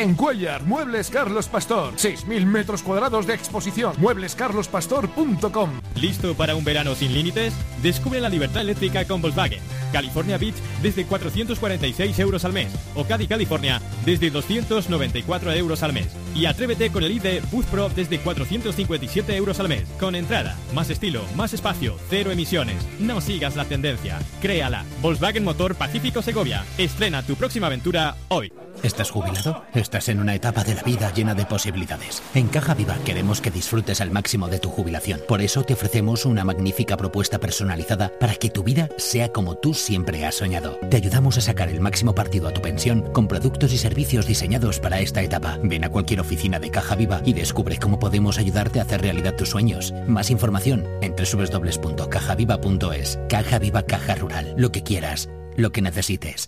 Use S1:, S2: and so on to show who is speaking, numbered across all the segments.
S1: En Cuéllar, Muebles Carlos Pastor. 6.000 metros cuadrados de exposición. mueblescarlospastor.com.
S2: ¿Listo para un verano sin límites? Descubre la libertad eléctrica con Volkswagen. California Beach desde 446 euros al mes. O Caddy California desde 294 euros al mes. Y atrévete con el ID Boost Pro desde 457 euros al mes. Con entrada, más estilo, más espacio, cero emisiones. No sigas la tendencia. Créala. Volkswagen Motor Pacífico Segovia. Estrena tu próxima aventura hoy.
S3: ¿Estás jubilado? Estás en una etapa de la vida llena de posibilidades. En Caja Viva queremos que disfrutes al máximo de tu jubilación. Por eso te ofrecemos una magnífica propuesta personalizada para que tu vida sea como tú siempre has soñado. Te ayudamos a sacar el máximo partido a tu pensión con productos y servicios diseñados para esta etapa. Ven a cualquier oficina de Caja Viva y descubre cómo podemos ayudarte a hacer realidad tus sueños. Más información en www.cajaviva.es. Caja Viva, Caja Rural. Lo que quieras, lo que necesites.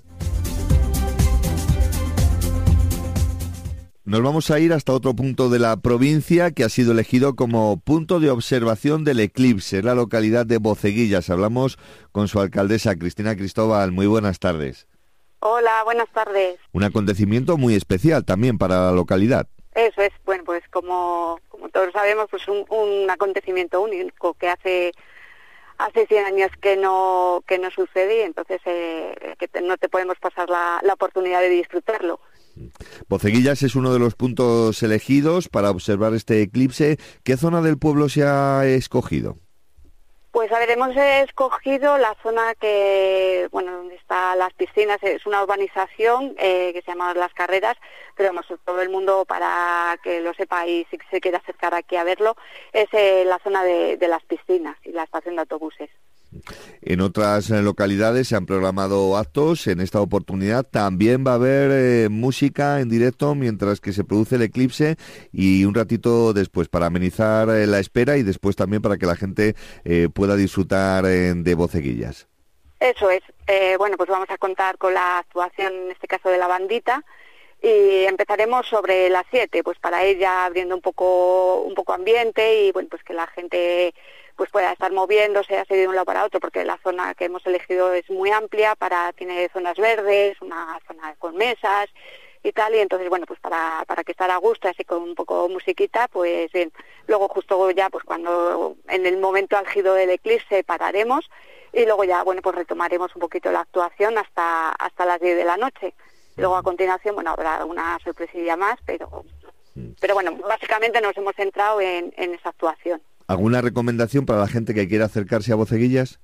S4: Nos vamos a ir hasta otro punto de la provincia que ha sido elegido como punto de observación del eclipse, la localidad de Boceguillas. Hablamos con su alcaldesa, Cristina Cristóbal. Muy buenas tardes.
S5: Hola, buenas tardes.
S4: Un acontecimiento muy especial también para la localidad.
S5: Eso es, bueno, pues como todos sabemos, pues un acontecimiento único que hace 100 años que no sucede, y entonces que no te podemos pasar la oportunidad de disfrutarlo.
S4: Boceguillas es uno de los puntos elegidos para observar este eclipse. ¿Qué zona del pueblo se ha escogido?
S5: Pues a ver, hemos escogido la zona donde están las piscinas. Es una urbanización que se llama Las Carreras, pero vamos, todo el mundo, para que lo sepa y si se quiere acercar aquí a verlo, es la zona de las piscinas y la estación de autobuses.
S4: En otras localidades se han programado actos. En esta oportunidad también va a haber música en directo mientras que se produce el eclipse, y un ratito después para amenizar la espera y después también para que la gente pueda disfrutar de Boceguillas.
S5: Eso es. Pues vamos a contar con la actuación, en este caso de la bandita, y empezaremos sobre las 7, pues para ir ya abriendo un poco ambiente y bueno, pues que la gente pues pueda estar moviéndose así de un lado para otro, porque la zona que hemos elegido es muy amplia, tiene zonas verdes, una zona con mesas y tal, y entonces bueno, pues para que estar a gusto, así con un poco musiquita, pues bien. Luego justo ya, pues cuando en el momento álgido del eclipse pararemos, y luego ya, bueno, pues retomaremos un poquito la actuación hasta las 10 de la noche. Luego a continuación, bueno, habrá una sorpresilla más, pero bueno, básicamente nos hemos centrado en esa actuación.
S4: ¿Alguna recomendación para la gente que quiera acercarse a Boceguillas?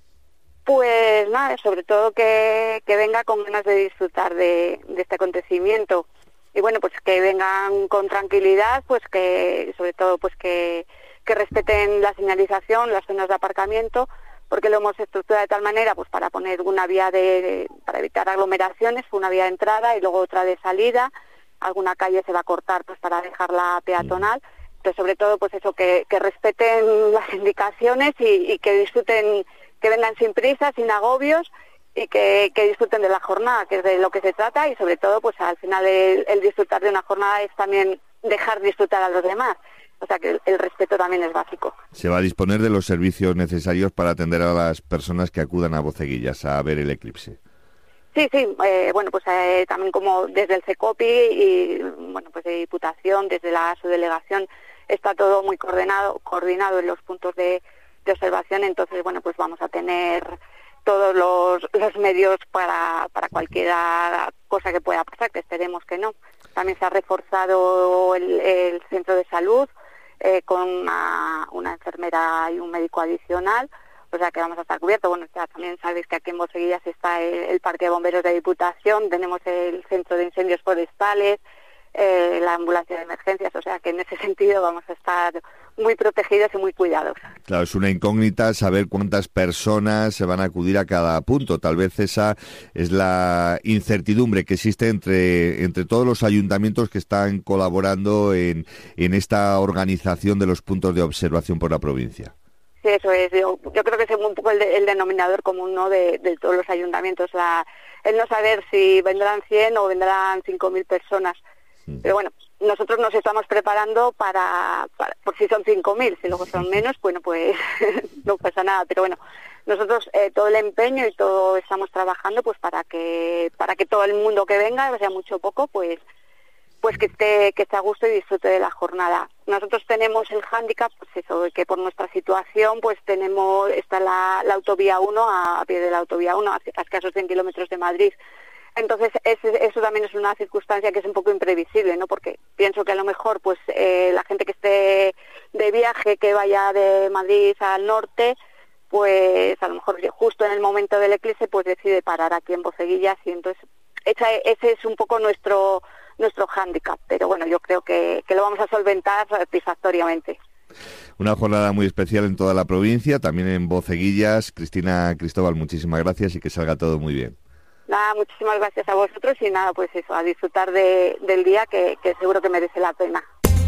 S5: Pues nada, sobre todo que venga con ganas de disfrutar de este acontecimiento. Y bueno, pues que vengan con tranquilidad, pues que sobre todo pues que respeten la señalización, las zonas de aparcamiento, porque lo hemos estructurado de tal manera pues para poner una vía para evitar aglomeraciones, una vía de entrada y luego otra de salida. Alguna calle se va a cortar pues para dejarla peatonal. Entonces, sobre todo, pues eso, que respeten las indicaciones y que disfruten, que vengan sin prisa, sin agobios, y que disfruten de la jornada, que es de lo que se trata, y sobre todo, pues al final el disfrutar de una jornada es también dejar disfrutar a los demás. O sea que el respeto también es básico.
S4: Se va a disponer de los servicios necesarios para atender a las personas que acudan a Boceguillas a ver el eclipse.
S5: Sí, también como desde el CECOPI y bueno, pues de Diputación, desde la subdelegación, está todo muy coordinado en los puntos de observación. Entonces, bueno, pues vamos a tener todos los medios para cualquier cosa que pueda pasar, que esperemos que no. También se ha reforzado el centro de salud con una enfermera y un médico adicional. O sea que vamos a estar cubiertos. Bueno, ya también sabéis que aquí en Boceguillas está el Parque de Bomberos de Diputación, tenemos el Centro de Incendios Forestales, la ambulancia de emergencias, o sea que en ese sentido vamos a estar muy protegidos y muy cuidados.
S4: Claro, es una incógnita saber cuántas personas se van a acudir a cada punto. Tal vez esa es la incertidumbre que existe entre todos los ayuntamientos que están colaborando en esta organización de los puntos de observación por la provincia.
S5: Sí, eso es. Yo creo que es un poco el denominador común, ¿no?, de todos los ayuntamientos, el no saber si vendrán 100 o vendrán 5.000 personas. Pero bueno, nosotros nos estamos preparando por si son 5.000, si luego son menos, bueno, pues no pasa nada. Pero bueno, nosotros todo el empeño y todo estamos trabajando pues para que todo el mundo que venga, sea mucho o poco, pues pues que esté a gusto y disfrute de la jornada. Nosotros tenemos el hándicap, pues eso, de que por nuestra situación pues está la autovía 1, a pie de la autovía 1, a escasos 100 kilómetros de Madrid. Entonces eso también es una circunstancia que es un poco imprevisible, ¿no? Porque pienso que a lo mejor pues la gente que esté de viaje, que vaya de Madrid al norte, pues a lo mejor justo en el momento del eclipse pues decide parar aquí en Boceguillas, y entonces ese es un poco nuestro hándicap, pero bueno, yo creo que lo vamos a solventar satisfactoriamente.
S4: Una jornada muy especial en toda la provincia, también en Boceguillas. Cristina Cristóbal, muchísimas gracias y que salga todo muy bien.
S5: Nada, muchísimas gracias a vosotros y nada, pues eso, a disfrutar del día que seguro que merece la pena.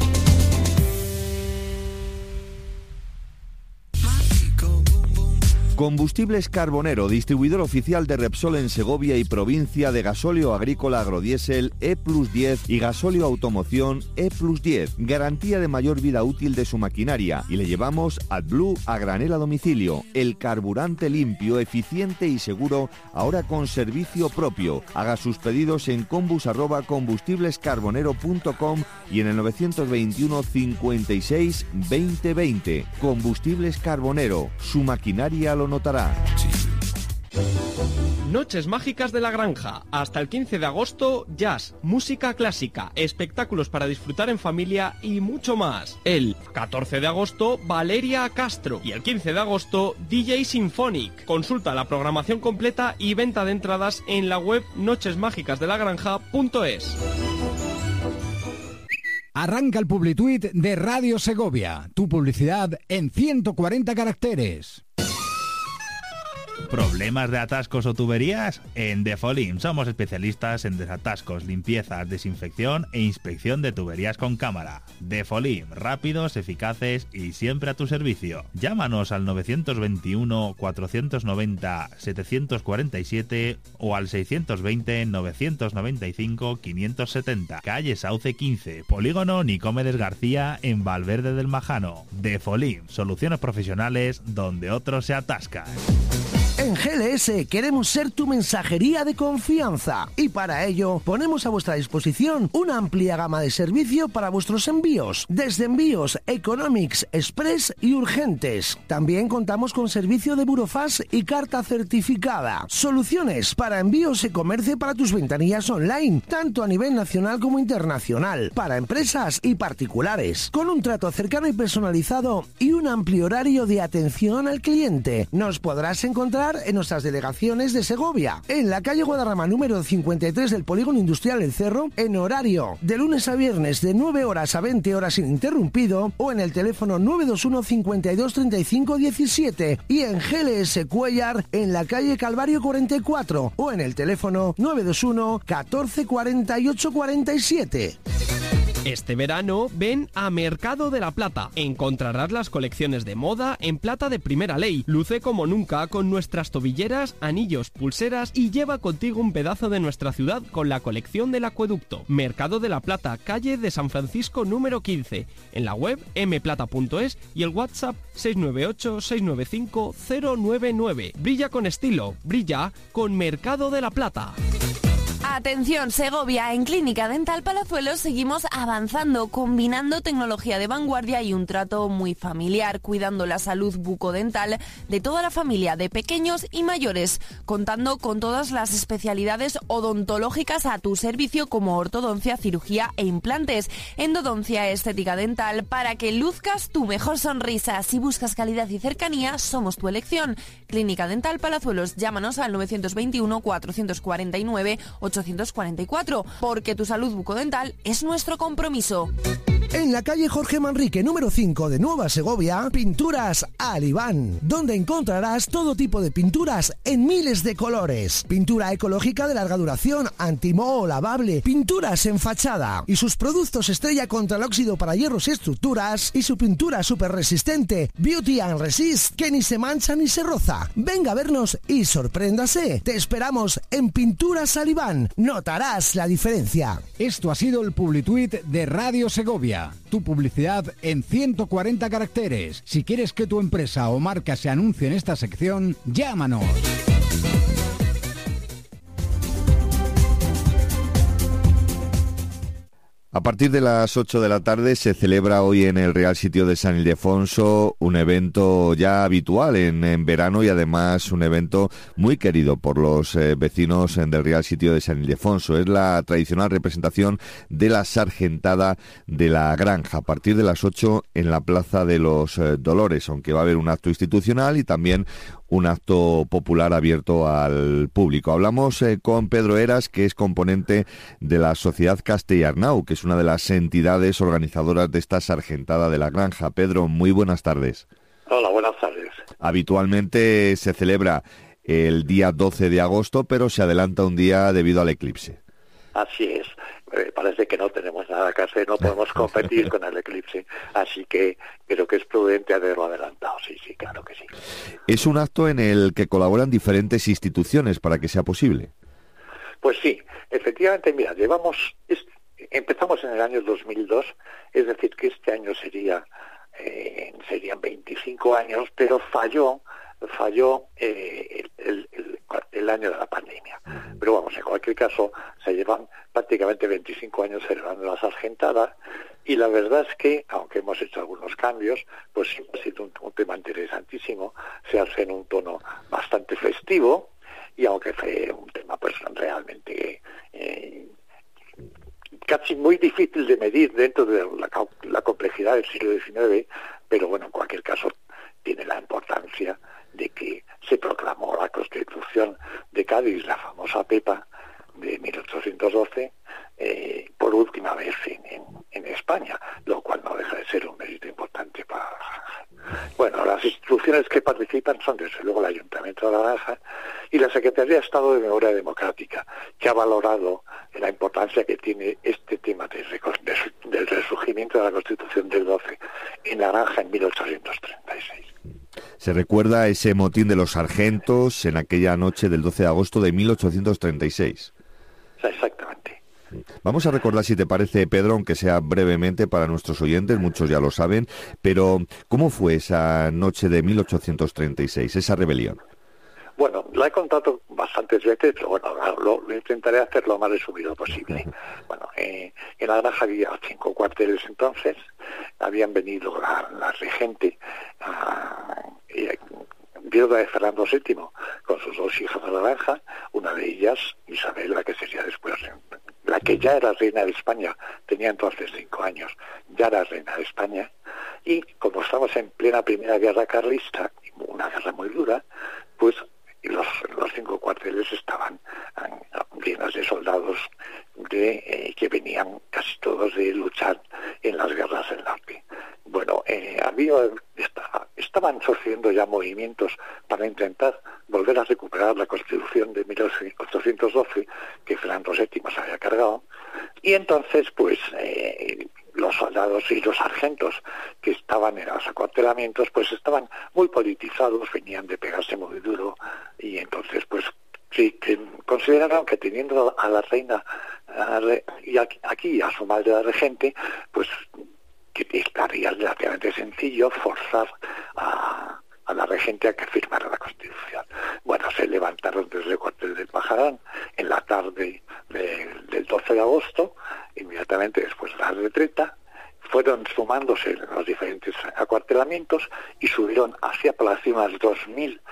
S4: Combustibles Carbonero, distribuidor oficial de Repsol en Segovia y provincia, de gasóleo agrícola agrodiésel E+10 y gasóleo automoción E+10. Garantía de mayor vida útil de su maquinaria, y le llevamos AdBlue a granel a domicilio. El carburante limpio, eficiente y seguro, ahora con servicio propio. Haga sus pedidos en combus@combustiblescarbonero.com y en el 921 56 20 20. Combustibles Carbonero, su maquinaria lo notará.
S6: Noches mágicas de la granja. Hasta el 15 de agosto, jazz, música clásica, espectáculos para disfrutar en familia y mucho más. El 14 de agosto, Valeria Castro. Y el 15 de agosto, DJ Symphonic. Consulta la programación completa y venta de entradas en la web nochesmágicasdelagranja.es.
S7: Arranca el Publituit de Radio Segovia. Tu publicidad en 140 caracteres.
S8: ¿Problemas de atascos o tuberías? En Defolim somos especialistas en desatascos, limpiezas, desinfección e inspección de tuberías con cámara. Defolim, rápidos, eficaces y siempre a tu servicio. Llámanos al 921 490 747 o al 620 995 570. Calle Sauce 15, Polígono Nicomedes García, en Valverde del Majano. Defolim, soluciones profesionales donde otros se atascan.
S9: En GLS queremos ser tu mensajería de confianza y para ello ponemos a vuestra disposición una amplia gama de servicio para vuestros envíos, desde envíos Economics, Express y urgentes. También contamos con servicio de burofax y carta certificada. Soluciones para envíos e comercio para tus ventanillas online, tanto a nivel nacional como internacional, para empresas y particulares, con un trato cercano y personalizado y un amplio horario de atención al cliente. Nos podrás encontrar en nuestras delegaciones de Segovia, en la calle Guadarrama número 53 del Polígono Industrial El Cerro, en horario de lunes a viernes de 9 horas a 20 horas ininterrumpido, o en el teléfono 921 52 35 17, y en GLS Cuellar en la calle Calvario 44, o en el teléfono 921 14 48 47.
S6: Este verano ven a Mercado de la Plata. Encontrarás las colecciones de moda en plata de primera ley. Luce como nunca con nuestras tobilleras, anillos, pulseras y lleva contigo un pedazo de nuestra ciudad con la colección del acueducto. Mercado de la Plata, calle de San Francisco número 15. En la web mplata.es y el WhatsApp 698 695 099. Brilla con estilo, brilla con Mercado de la Plata.
S10: Atención Segovia, en Clínica Dental Palazuelos seguimos avanzando, combinando tecnología de vanguardia y un trato muy familiar, cuidando la salud bucodental de toda la familia, de pequeños y mayores, contando con todas las especialidades odontológicas a tu servicio, como ortodoncia, cirugía e implantes, endodoncia, estética dental, para que luzcas tu mejor sonrisa. Si buscas calidad y cercanía, somos tu elección. Clínica Dental Palazuelos, llámanos al 921 449 844, porque tu salud bucodental es nuestro compromiso.
S9: En la calle Jorge Manrique número 5 de Nueva Segovia, Pinturas Alibán, donde encontrarás todo tipo de pinturas en miles de colores. Pintura ecológica de larga duración, antimoho, lavable, pinturas en fachada y sus productos estrella contra el óxido para hierros y estructuras, y su pintura súper resistente Beauty and Resist, que ni se mancha ni se roza. Venga a vernos y sorpréndase. Te esperamos en Pinturas Alibán. Notarás la diferencia.
S7: Esto ha sido el Publituit de Radio Segovia. Tu publicidad en 140 caracteres. Si quieres que tu empresa o marca se anuncie en esta sección, llámanos.
S4: A partir de las 8 de la tarde se celebra hoy en el Real Sitio de San Ildefonso un evento ya habitual en verano y además un evento muy querido por los vecinos del Real Sitio de San Ildefonso. Es la tradicional representación de la Sargentada de la Granja a partir de las 8 en la Plaza de los Dolores, aunque va a haber un acto institucional y también un acto popular abierto al público. Hablamos con Pedro Eras, que es componente de la Sociedad Castellarnau, que es una de las entidades organizadoras de esta Sargentada de la Granja. Pedro, muy buenas tardes.
S11: Hola, buenas tardes.
S4: Habitualmente se celebra el día 12 de agosto, pero se adelanta un día debido al eclipse.
S11: Así es. Parece que no tenemos nada que hacer, no podemos competir con el eclipse, así que creo que es prudente haberlo adelantado, sí, claro que sí.
S4: Es un acto en el que colaboran diferentes instituciones para que sea posible.
S11: Pues sí, efectivamente, mira, empezamos en el año 2002, es decir, que este año serían 25 años, pero falló el año de la pandemia. Pero vamos, en cualquier caso, se llevan prácticamente 25 años celebrando la Sargentada y la verdad es que, aunque hemos hecho algunos cambios, pues sí ha sido un tema interesantísimo, se hace en un tono bastante festivo y aunque fue un tema pues realmente casi muy difícil de medir dentro de la complejidad del siglo XIX, pero bueno, en cualquier caso tiene la importancia de que se proclamó la Constitución de Cádiz, la famosa PEPA de 1812, por última vez en España, lo cual no deja de ser un mérito importante para la Granja. Bueno, las instituciones que participan son desde luego el Ayuntamiento de la Granja y la Secretaría de Estado de Memoria Democrática, que ha valorado la importancia que tiene este tema del resurgimiento de la Constitución del 12 en la Granja en 1836.
S4: Se recuerda ese motín de los sargentos en aquella noche del 12 de agosto de 1836.
S11: Exactamente.
S4: Vamos a recordar, si te parece, Pedro, aunque sea brevemente para nuestros oyentes, muchos ya lo saben, pero ¿cómo fue esa noche de 1836, esa rebelión?
S11: Bueno, la he contado bastantes veces, pero bueno, lo intentaré hacer lo más resumido posible. Bueno, en la Granja había 5 cuarteles entonces, habían venido la regente, viuda de Fernando VII, con sus 2 hijas de la Granja, una de ellas, Isabel, la que sería después, la que ya era reina de España, tenía entonces 5 años, ya era reina de España, y como estamos en plena Primera Guerra Carlista, una guerra muy dura, pues los 5 cuarteles estaban llenos de soldados que venían casi todos de luchar en las guerras del norte. Bueno, estaban sucediendo ya movimientos para intentar volver a recuperar la Constitución de 1812 que Fernando VII se había cargado, y entonces pues los soldados y los sargentos que estaban en los acuartelamientos pues estaban muy politizados, venían de pegarse muy duro, y entonces pues sí, consideraron que teniendo a la reina y aquí a su madre la regente, pues que estaría relativamente sencillo forzar a la regente a que firmara la Constitución. Bueno, se levantaron desde el cuartel del Pajarán en la tarde del 12 de agosto, inmediatamente después de la retreta, fueron sumándose los diferentes acuartelamientos y subieron hacia Palacio unas 2.000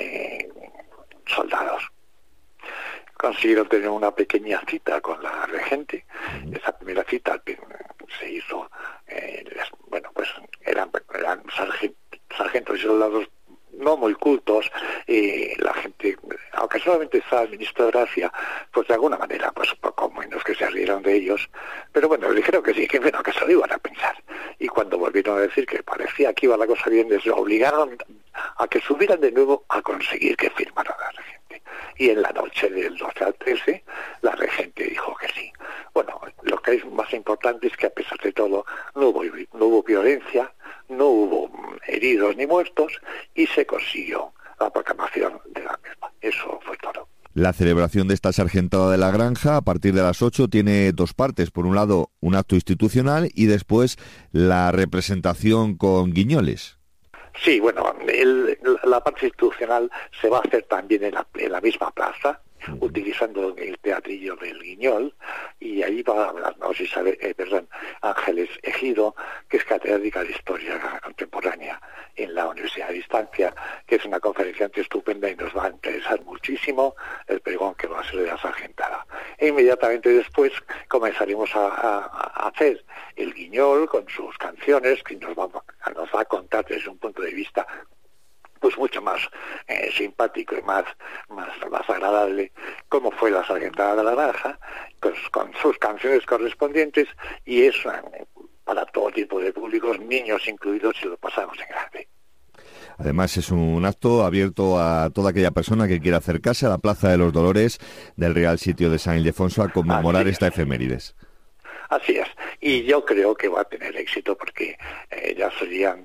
S11: soldados. Consiguieron tener una pequeña cita con la regente. Esa primera cita se hizo, bueno, pues eran sargentos y soldados no muy cultos, la gente, aunque solamente estaba el ministro de Gracia, pues de alguna manera, pues poco menos que se rieron de ellos, pero bueno, dijeron que sí, que bueno, que se lo iban a pensar. Y cuando volvieron a decir que parecía que iba la cosa bien, les obligaron a que subieran de nuevo a conseguir que firmara la regente. Y en la noche del 12 al 13, la regente dijo que sí. Bueno, lo que es más importante es que a pesar de todo no hubo violencia, no hubo heridos ni muertos, y se consiguió la proclamación de la misma. Eso fue todo.
S4: La celebración de esta Sargentada de la Granja, a partir de las 8, tiene 2 partes. Por un lado, un acto institucional y después la representación con guiñoles.
S11: Sí, bueno, la parte institucional se va a hacer también en la misma plaza, utilizando el teatrillo del Guiñol, y ahí va a hablar Ángeles Ejido, que es catedrática de Historia Contemporánea en la Universidad de Distancia, que es una conferenciante estupenda y nos va a interesar muchísimo el pregón que va a ser de la sargentada. E inmediatamente después comenzaremos a hacer el Guiñol con sus canciones, que nos va a contar desde un punto de vista pues mucho más simpático y más agradable cómo fue la sargentada de la Granja, con sus canciones correspondientes, y es para todo tipo de públicos, niños incluidos, y lo pasamos en grande.
S4: Además es un acto abierto a toda aquella persona que quiera acercarse a la Plaza de los Dolores del Real Sitio de San Ildefonso a conmemorar esta efemérides.
S11: Así es, y yo creo que va a tener éxito porque ya serían,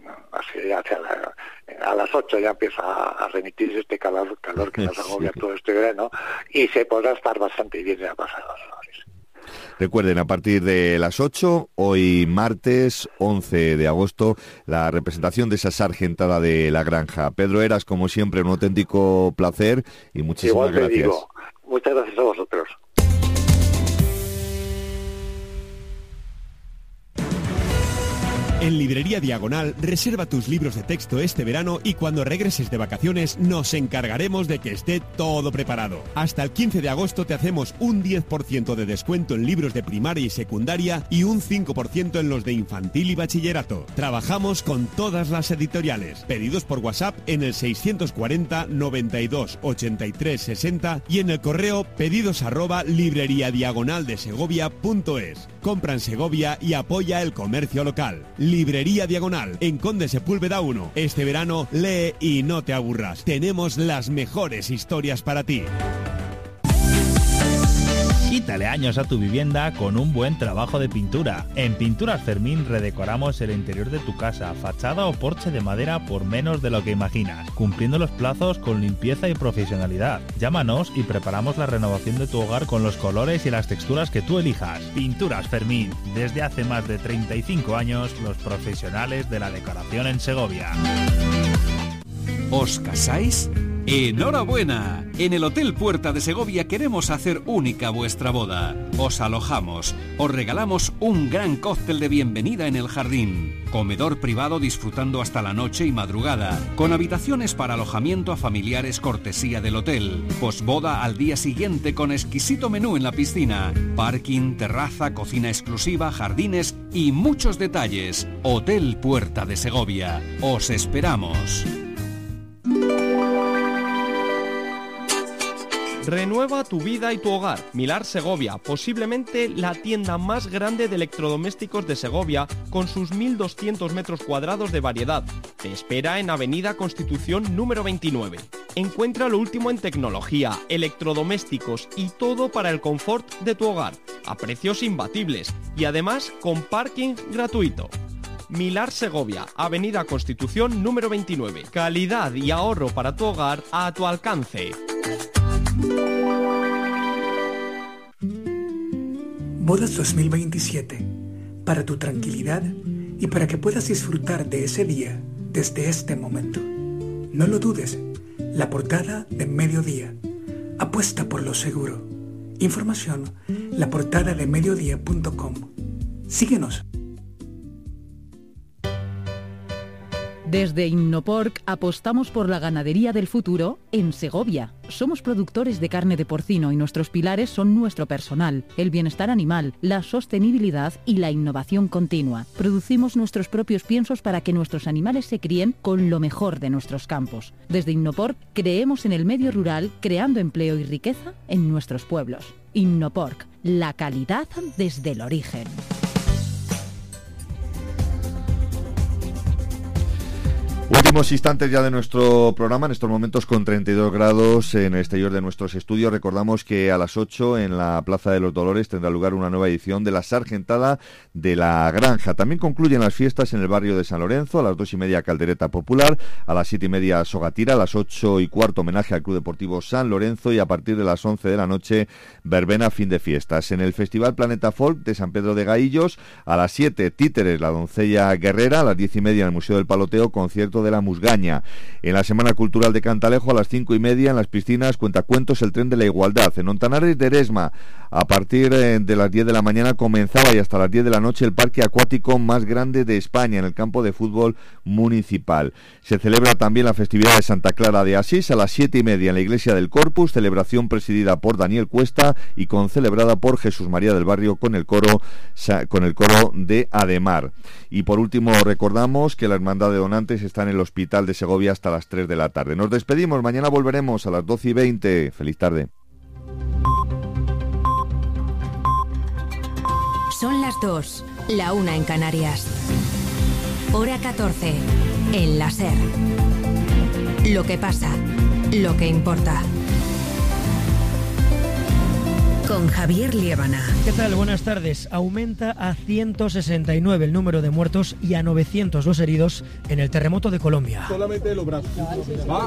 S11: a las 8 ya empieza a remitirse este calor que nos agobia todo este verano, y se podrá estar bastante bien en la Plaza de los Dolores.
S4: Recuerden, a partir de las 8, hoy martes 11 de agosto, la representación de esa sargentada de la Granja. Pedro Heras, como siempre, un auténtico placer y muchísimas gracias.
S11: Digo, muchas gracias a vosotros.
S2: En Librería Diagonal, reserva tus libros de texto este verano y cuando regreses de vacaciones nos encargaremos de que esté todo preparado. Hasta el 15 de agosto te hacemos un 10% de descuento en libros de primaria y secundaria y un 5% en los de infantil y bachillerato. Trabajamos con todas las editoriales. Pedidos por WhatsApp en el 640 92 83 60 y en el correo pedidos@libreriadiagonaldesegovia.es. Compra en Segovia y apoya el comercio local. Librería Diagonal, en Conde Sepúlveda 1. Este verano lee y no te aburras. Tenemos las mejores historias para ti.
S8: Quítale años a tu vivienda con un buen trabajo de pintura. En Pinturas Fermín redecoramos el interior de tu casa, fachada o porche de madera por menos de lo que imaginas, cumpliendo los plazos con limpieza y profesionalidad. Llámanos y preparamos la renovación de tu hogar con los colores y las texturas que tú elijas. Pinturas Fermín, desde hace más de 35 años, los profesionales de la decoración en Segovia.
S12: ¿Os casáis? ¡Enhorabuena! En el Hotel Puerta de Segovia queremos hacer única vuestra boda. Os alojamos, os regalamos un gran cóctel de bienvenida en el jardín, comedor privado disfrutando hasta la noche y madrugada, con habitaciones para alojamiento a familiares cortesía del hotel, posboda al día siguiente con exquisito menú en la piscina, parking, terraza, cocina exclusiva, jardines y muchos detalles. Hotel Puerta de Segovia. Os esperamos.
S6: Renueva tu vida y tu hogar. Milar Segovia, posiblemente la tienda más grande de electrodomésticos de Segovia, con sus 1.200 metros cuadrados de variedad. Te espera en Avenida Constitución número 29. Encuentra lo último en tecnología, electrodomésticos y todo para el confort de tu hogar, a precios imbatibles y además con parking gratuito. Milar Segovia, Avenida Constitución número 29. Calidad y ahorro para tu hogar a tu alcance.
S13: Bodas 2027, para tu tranquilidad y para que puedas disfrutar de ese día desde este momento. No lo dudes, la portada de Mediodía. Apuesta por lo seguro. Información, laportadademediodía.com. Síguenos.
S14: Desde Innoporc apostamos por la ganadería del futuro en Segovia. Somos productores de carne de porcino y nuestros pilares son nuestro personal, el bienestar animal, la sostenibilidad y la innovación continua. Producimos nuestros propios piensos para que nuestros animales se críen con lo mejor de nuestros campos. Desde Innoporc creemos en el medio rural, creando empleo y riqueza en nuestros pueblos. Innoporc, la calidad desde el origen.
S4: Últimos instantes ya de nuestro programa, en estos momentos con 32 grados en el exterior de nuestros estudios. Recordamos que a las 8 en la Plaza de los Dolores tendrá lugar una nueva edición de la Sargentada de la Granja. También concluyen las fiestas en el barrio de San Lorenzo, a las 2:30 Caldereta Popular, a las 7:30 Sogatira, a las 8:15 homenaje al Club Deportivo San Lorenzo y a partir de las 11 de la noche verbena fin de fiestas. En el Festival Planeta Folk de San Pedro de Gaillos, a las 7 Títeres, la doncella guerrera, a las 10:30 en el Museo del Paloteo, concierto de la Musgaña. En la Semana Cultural de Cantalejo, a las 5:30, en las piscinas Cuentacuentos, el tren de la igualdad. En Ontanares de Eresma, a partir de las 10 de la mañana comenzaba y hasta las 10 de la noche el parque acuático más grande de España, en el campo de fútbol municipal. Se celebra también la festividad de Santa Clara de Asís a las 7:30 en la iglesia del Corpus, celebración presidida por Daniel Cuesta y concelebrada por Jesús María del Barrio con el coro de Ademar. Y por último recordamos que la Hermandad de Donantes está en el Hospital de Segovia hasta las 3 de la tarde. Nos despedimos, mañana volveremos a las 12:20. Feliz tarde.
S15: Son las 2, la 1 en Canarias. Hora 14, en la SER. Lo que pasa, lo que importa. Con Javier Liébana.
S16: ¿Qué tal? Buenas tardes. Aumenta a 169 el número de muertos y a 900 los heridos en el terremoto de Colombia.
S17: Solamente los brazos. Va.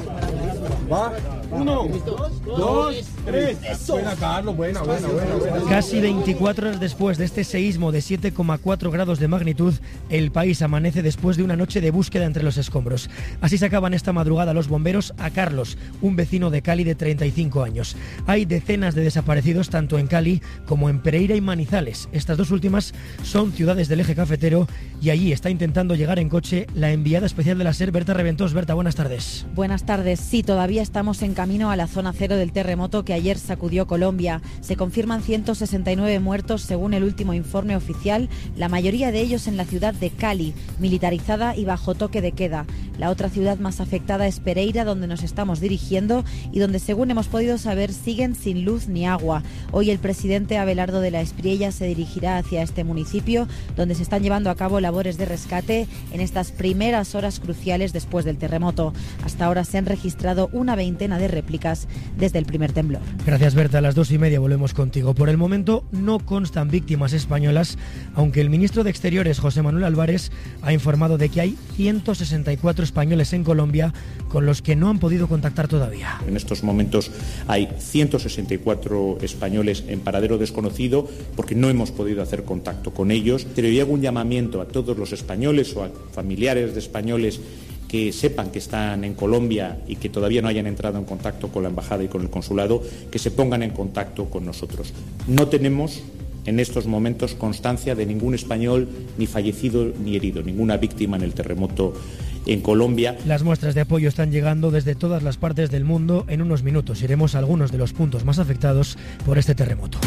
S17: 1, 2, 3. Buena, Carlos. Buena.
S16: Casi 24 horas después de este seísmo de 7,4 grados de magnitud, el país amanece después de una noche de búsqueda entre los escombros. Así sacaban esta madrugada los bomberos a Carlos, un vecino de Cali de 35 años. Hay decenas de desaparecidos tanto en Cali como en Pereira y Manizales. Estas dos últimas son ciudades del eje cafetero y allí está intentando llegar en coche la enviada especial de la SER, Berta Reventós. Berta, buenas tardes.
S18: Buenas tardes. Sí, todavía estamos en camino a la zona cero del terremoto que ayer sacudió Colombia. Se confirman 169 muertos según el último informe oficial, la mayoría de ellos en la ciudad de Cali, militarizada y bajo toque de queda. La otra ciudad más afectada es Pereira, donde nos estamos dirigiendo y donde, según hemos podido saber, siguen sin luz ni agua. Hoy el presidente Abelardo de la Espriella se dirigirá hacia este municipio, donde se están llevando a cabo labores de rescate en estas primeras horas cruciales después del terremoto. Hasta ahora se han registrado una veintena de réplicas desde el primer temblor.
S16: Gracias, Berta. A las 2:30 volvemos contigo. Por el momento no constan víctimas españolas, aunque el ministro de Exteriores, José Manuel Álvarez, ha informado de que hay 164 españoles en Colombia con los que no han podido contactar todavía.
S19: En estos momentos hay 164 españoles en paradero desconocido porque no hemos podido hacer contacto con ellos. Pero yo hago un llamamiento a todos los españoles o a familiares de españoles que sepan que están en Colombia y que todavía no hayan entrado en contacto con la embajada y con el consulado, que se pongan en contacto con nosotros. No tenemos en estos momentos constancia de ningún español ni fallecido ni herido, ninguna víctima en el terremoto en Colombia.
S16: Las muestras de apoyo están llegando desde todas las partes del mundo. En unos minutos iremos a algunos de los puntos más afectados por este terremoto.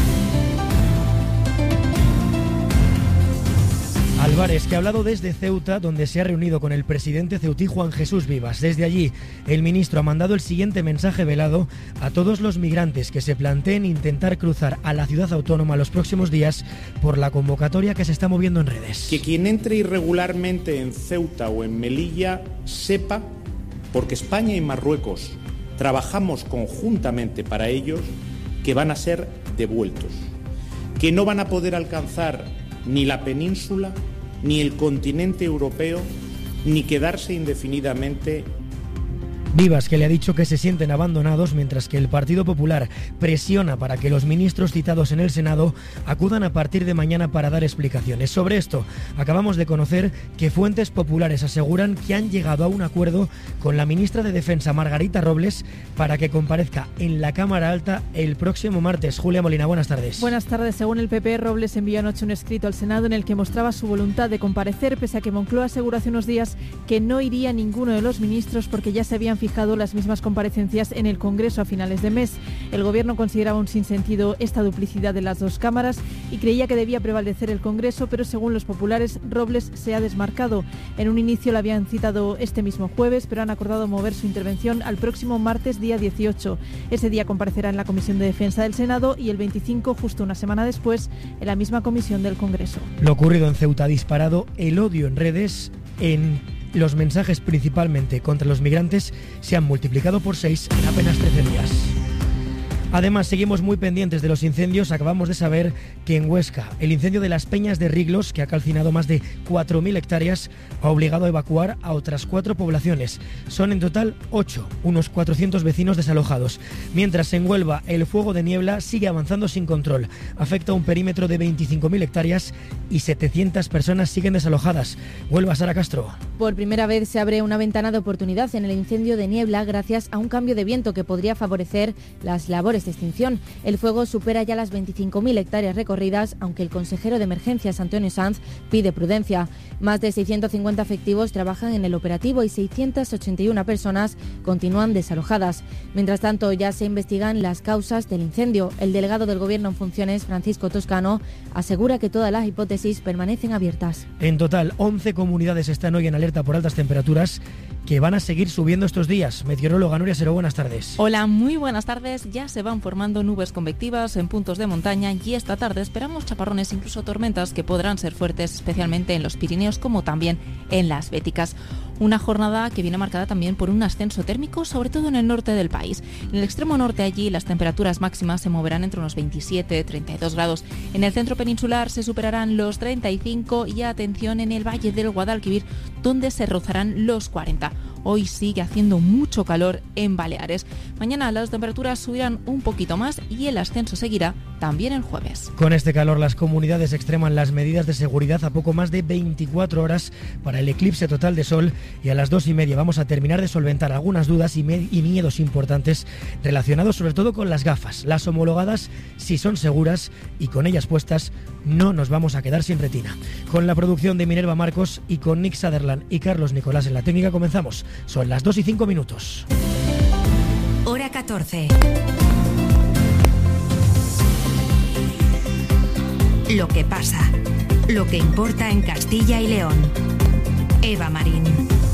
S16: Álvarez, que ha hablado desde Ceuta, donde se ha reunido con el presidente ceutí Juan Jesús Vivas. Desde allí, el ministro ha mandado el siguiente mensaje velado a todos los migrantes que se planteen intentar cruzar a la ciudad autónoma los próximos días por la convocatoria que se está moviendo en redes.
S19: Que quien entre irregularmente en Ceuta o en Melilla sepa, porque España y Marruecos trabajamos conjuntamente para ellos, que van a ser devueltos, que no van a poder alcanzar ni la península, ni el continente europeo, ni quedarse indefinidamente.
S16: Vivas, que le ha dicho que se sienten abandonados, mientras que el Partido Popular presiona para que los ministros citados en el Senado acudan a partir de mañana para dar explicaciones. Sobre esto, acabamos de conocer que fuentes populares aseguran que han llegado a un acuerdo con la ministra de Defensa, Margarita Robles, para que comparezca en la Cámara Alta el próximo martes. Julia Molina, buenas tardes.
S20: Buenas tardes. Según el PP, Robles envió anoche un escrito al Senado en el que mostraba su voluntad de comparecer, pese a que Moncloa aseguró hace unos días que no iría ninguno de los ministros porque ya se habían fijado las mismas comparecencias en el Congreso a finales de mes. El Gobierno consideraba un sinsentido esta duplicidad de las dos cámaras y creía que debía prevalecer el Congreso, pero según los populares, Robles se ha desmarcado. En un inicio la habían citado este mismo jueves, pero han acordado mover su intervención al próximo martes, día 18. Ese día comparecerá en la Comisión de Defensa del Senado y el 25, justo una semana después, en la misma comisión del Congreso.
S16: Lo ocurrido en Ceuta ha disparado el odio en redes. Los mensajes principalmente contra los migrantes se han multiplicado por 6 en apenas 13 días. Además, seguimos muy pendientes de los incendios. Acabamos de saber que en Huesca el incendio de las Peñas de Riglos, que ha calcinado más de 4.000 hectáreas, ha obligado a evacuar a otras 4 poblaciones. Son en total 8, unos 400 vecinos desalojados. Mientras en Huelva el fuego de niebla sigue avanzando sin control. Afecta un perímetro de 25.000 hectáreas y 700 personas siguen desalojadas. Huelva, Sara Castro.
S21: Por primera vez se abre una ventana de oportunidad en el incendio de niebla gracias a un cambio de viento que podría favorecer las labores de extinción. El fuego supera ya las 25.000 hectáreas recorridas, aunque el consejero de Emergencias, Antonio Sanz, pide prudencia. Más de 650 efectivos trabajan en el operativo y 681 personas continúan desalojadas. Mientras tanto, ya se investigan las causas del incendio. El delegado del Gobierno en funciones, Francisco Toscano, asegura que todas las hipótesis permanecen abiertas.
S16: En total, 11 comunidades están hoy en alerta por altas temperaturas que van a seguir subiendo estos días. Meteoróloga Nuria Seró, buenas tardes.
S22: Hola, muy buenas tardes. Ya se van formando nubes convectivas en puntos de montaña y esta tarde esperamos chaparrones, incluso tormentas, que podrán ser fuertes, especialmente en los Pirineos como también en las Béticas. Una jornada que viene marcada también por un ascenso térmico, sobre todo en el norte del país. En el extremo norte allí las temperaturas máximas se moverán entre unos 27 y 32 grados. En el centro peninsular se superarán los 35 y atención en el valle del Guadalquivir, donde se rozarán los 40. Hoy sigue haciendo mucho calor en Baleares. Mañana las temperaturas subirán un poquito más y el ascenso seguirá también el jueves.
S16: Con este calor las comunidades extreman las medidas de seguridad a poco más de 24 horas para el eclipse total de sol y a las 2:30 vamos a terminar de solventar algunas dudas y miedos importantes relacionados sobre todo con las gafas. Las homologadas si son seguras y con ellas puestas no nos vamos a quedar sin retina. Con la producción de Minerva Marcos y con Nick Sutherland y Carlos Nicolás en la técnica comenzamos. Son las 2:05.
S15: Hora 14. Lo que pasa, lo que importa en Castilla y León. Eva Marín.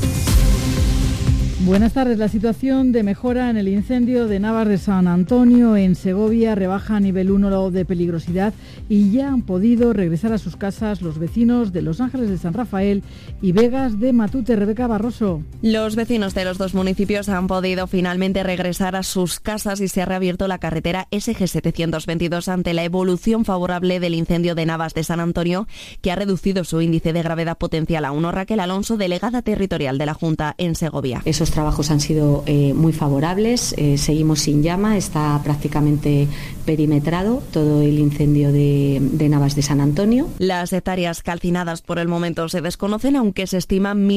S23: Buenas tardes. La situación de mejora en el incendio de Navas de San Antonio en Segovia rebaja a nivel 1 de peligrosidad y ya han podido regresar a sus casas los vecinos de Los Ángeles de San Rafael y Vegas de Matute. Rebeca Barroso.
S22: Los vecinos de los dos municipios han podido finalmente regresar a sus casas y se ha reabierto la carretera SG 722 ante la evolución favorable del incendio de Navas de San Antonio, que ha reducido su índice de gravedad potencial a 1. Raquel Alonso, delegada territorial de la Junta en Segovia.
S24: Esos trabajos han sido muy favorables, seguimos sin llama, está prácticamente perimetrado todo el incendio de Navas de San Antonio.
S22: Las hectáreas calcinadas por el momento se desconocen, aunque se estiman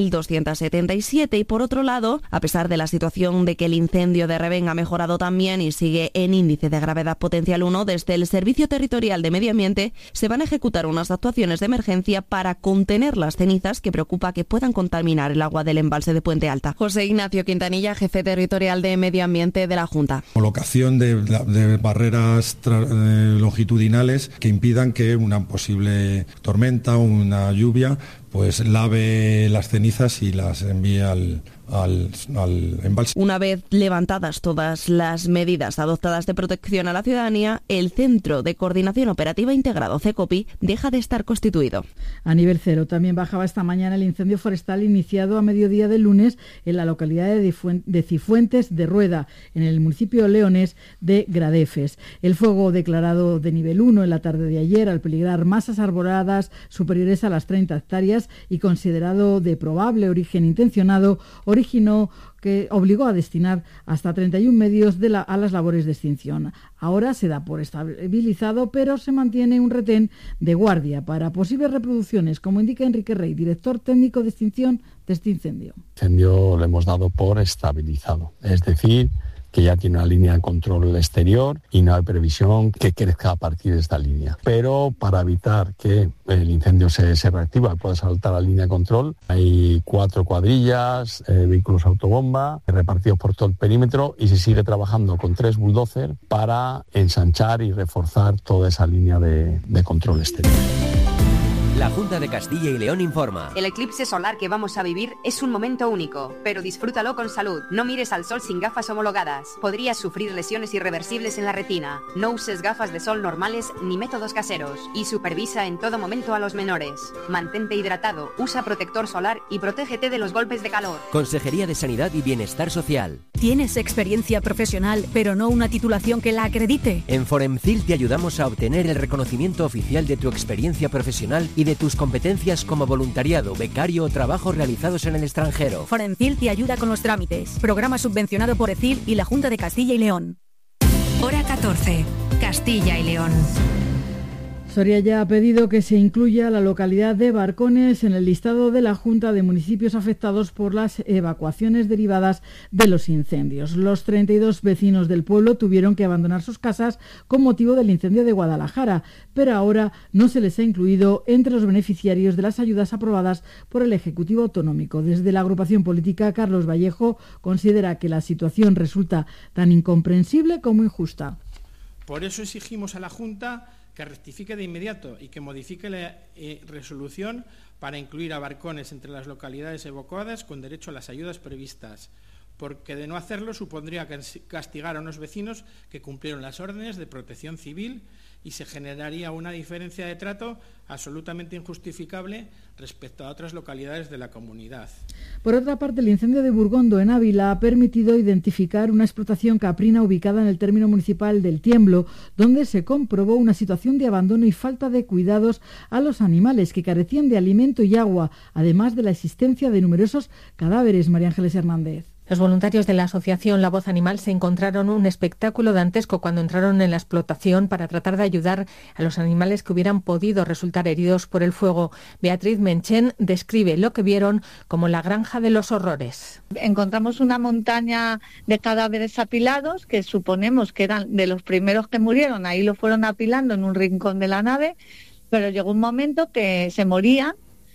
S22: 1.277 y por otro lado, a pesar de la situación de que el incendio de Rebén ha mejorado también y sigue en índice de gravedad potencial 1, desde el Servicio Territorial de Medio Ambiente se van a ejecutar unas actuaciones de emergencia para contener las cenizas que preocupa que puedan contaminar el agua del embalse de Puente Alta. José Ignacio Quintanilla, jefe territorial de Medio Ambiente de la Junta.
S25: Colocación de barreras longitudinales que impidan que una posible tormenta o una lluvia pues lave las cenizas y las envíe al embalse.
S22: Una vez levantadas todas las medidas adoptadas de protección a la ciudadanía, el Centro de Coordinación Operativa Integrado CECOPI deja de estar constituido.
S23: A nivel 0 también bajaba esta mañana el incendio forestal iniciado a mediodía del lunes en la localidad de Cifuentes de Rueda, en el municipio leonés de Gradefes. El fuego declarado de nivel 1 en la tarde de ayer, al peligrar masas arboladas superiores a las 30 hectáreas y considerado de probable origen intencionado, originó que obligó a destinar hasta 31 medios a las labores de extinción. Ahora se da por estabilizado, pero se mantiene un retén de guardia para posibles reproducciones, como indica Enrique Rey, director técnico de extinción de este incendio.
S26: El incendio lo hemos dado por estabilizado, es decir, que ya tiene una línea de control exterior y no hay previsión que crezca a partir de esta línea. Pero para evitar que el incendio se reactiva y pueda saltar la línea de control, hay 4 cuadrillas, vehículos autobomba repartidos por todo el perímetro y se sigue trabajando con 3 bulldozers para ensanchar y reforzar toda esa línea de control exterior.
S1: La Junta de Castilla y León informa.
S3: El eclipse solar que vamos a vivir es un momento único, pero disfrútalo con salud. No mires al sol sin gafas homologadas. Podrías sufrir lesiones irreversibles en la retina. No uses gafas de sol normales ni métodos caseros. Y supervisa en todo momento a los menores. Mantente hidratado, usa protector solar y protégete de los golpes de calor.
S1: Consejería de Sanidad y Bienestar Social.
S5: ¿Tienes experiencia profesional, pero no una titulación que la acredite?
S1: En Foremcil te ayudamos a obtener el reconocimiento oficial de tu experiencia profesional y de tus competencias como voluntariado, becario o trabajos realizados en el extranjero.
S5: Forencil te ayuda con los trámites. Programa subvencionado por ECIL y la Junta de Castilla y León.
S15: Hora 14. Castilla y León.
S23: Soria ya ha pedido que se incluya la localidad de Barcones en el listado de la Junta de municipios afectados por las evacuaciones derivadas de los incendios. Los 32 vecinos del pueblo tuvieron que abandonar sus casas con motivo del incendio de Guadalajara, pero ahora no se les ha incluido entre los beneficiarios de las ayudas aprobadas por el Ejecutivo Autonómico. Desde la agrupación política, Carlos Vallejo considera que la situación resulta tan incomprensible como injusta.
S7: Por eso exigimos a la Junta que rectifique de inmediato y que modifique la resolución para incluir a Barcones entre las localidades evacuadas con derecho a las ayudas previstas, porque de no hacerlo supondría castigar a unos vecinos que cumplieron las órdenes de protección civil y se generaría una diferencia de trato absolutamente injustificable respecto a otras localidades de la comunidad.
S23: Por otra parte, el incendio de Burgondo en Ávila ha permitido identificar una explotación caprina ubicada en el término municipal del Tiemblo, donde se comprobó una situación de abandono y falta de cuidados a los animales que carecían de alimento y agua, además de la existencia de numerosos cadáveres. María Ángeles Hernández.
S9: Los voluntarios de la asociación La Voz Animal se encontraron un espectáculo dantesco cuando entraron en la explotación para tratar de ayudar a los animales que hubieran podido resultar heridos por el fuego. Beatriz Menchen describe lo que vieron como la granja de los horrores.
S10: Encontramos una montaña de cadáveres apilados que suponemos que eran de los primeros que murieron. Ahí lo fueron apilando en un rincón de la nave, pero llegó un momento que se morían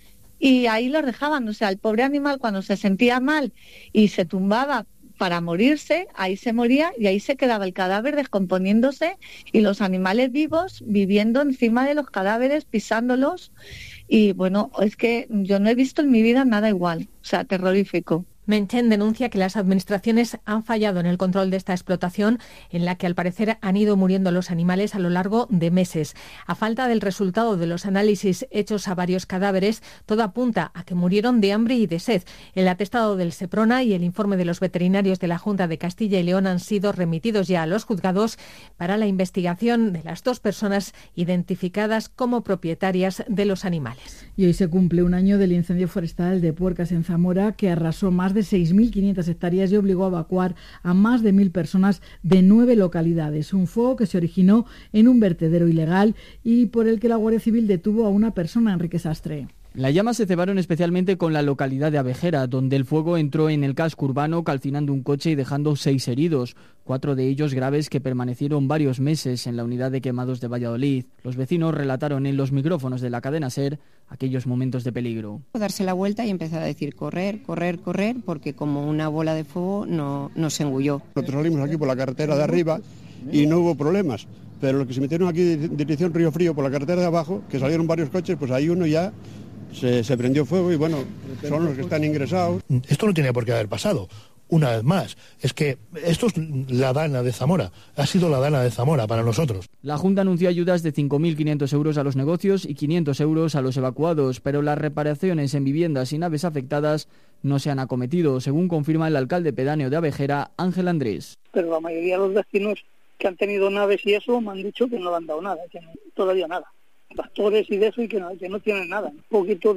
S10: y ahí los dejaban. O sea, el pobre animal cuando se sentía mal y se tumbaba para morirse, ahí se moría y ahí se quedaba el cadáver descomponiéndose y los animales vivos viviendo encima de los cadáveres, pisándolos. Y bueno, es que yo no he visto en mi vida nada igual, o sea, terrorífico.
S9: Menchen denuncia que las administraciones han fallado en el control de esta explotación, en la que al parecer han ido muriendo los animales a lo largo de meses. A falta del resultado de los análisis hechos a varios cadáveres, todo apunta a que murieron de hambre y de sed. El atestado del Seprona y el informe de los veterinarios de la Junta de Castilla y León han sido remitidos ya a los juzgados para la investigación de las dos personas identificadas como propietarias de los animales.
S23: Y hoy se cumple un año del incendio forestal de Puercas en Zamora, que arrasó más de 6.500 hectáreas y obligó a evacuar a más de 1.000 personas de 9 localidades. Un fuego que se originó en un vertedero ilegal y por el que la Guardia Civil detuvo a una persona, Enrique Sastre.
S27: Las llamas se cebaron especialmente con la localidad de Abejera, donde el fuego entró en el casco urbano calcinando un coche y dejando 6 heridos, 4 de ellos graves que permanecieron varios meses en la unidad de quemados de Valladolid. Los vecinos relataron en los micrófonos de la cadena SER aquellos momentos de peligro.
S28: Darse la vuelta y empezar a decir correr, correr, correr, porque como una bola de fuego nos engulló.
S29: Nosotros salimos aquí por la carretera de arriba y no hubo problemas, pero los que se metieron aquí en dirección Río Frío por la carretera de abajo, que salieron varios coches, pues ahí uno ya se prendió fuego y bueno, son los que están ingresados.
S30: Esto no tiene por qué haber pasado. Una vez más, es que esto es la Dana de Zamora, ha sido la Dana de Zamora para nosotros.
S27: La Junta anunció ayudas de 5.500 euros a los negocios y 500 euros a los evacuados, pero las reparaciones en viviendas y naves afectadas no se han acometido, según confirma el alcalde pedáneo de Abejera, Ángel Andrés.
S31: Pero la mayoría de los vecinos que han tenido naves y eso me han dicho que no le han dado nada, que no, todavía nada. Tractores y de eso y que no tienen nada. Un poquito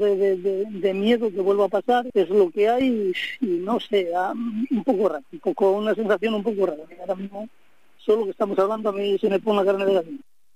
S31: de miedo que vuelva a pasar es lo que hay y no sé, un poco raro, una sensación un poco rara. Ahora mismo, solo que estamos hablando, a mí se me pone la carne de gallina.